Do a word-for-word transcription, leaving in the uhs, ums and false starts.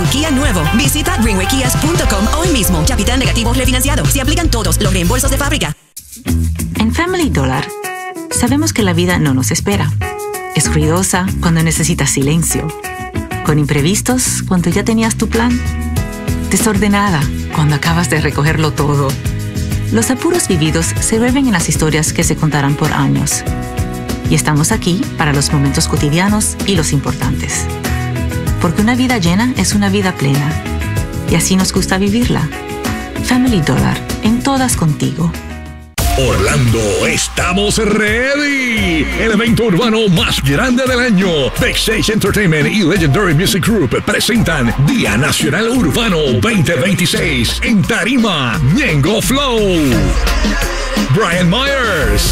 Kia nuevo. Visita greenway kias punto com hoy mismo. Capital negativo refinanciado. Se aplican todos los reembolsos de fábrica. En Family Dollar, sabemos que la vida no nos espera. Es ruidosa cuando necesitas silencio. Con imprevistos cuando ya tenías tu plan. Desordenada cuando acabas de recogerlo todo. Los apuros vividos se vuelven en las historias que se contarán por años. Y estamos aquí para los momentos cotidianos y los importantes. Porque una vida llena es una vida plena. Y así nos gusta vivirla. Family Dollar, en todas contigo. Orlando, estamos ready. El evento urbano más grande del año. Backstage Entertainment y Legendary Music Group presentan Día Nacional Urbano veinte veintiséis en Tarima, Ñengo Flow. Brian Myers,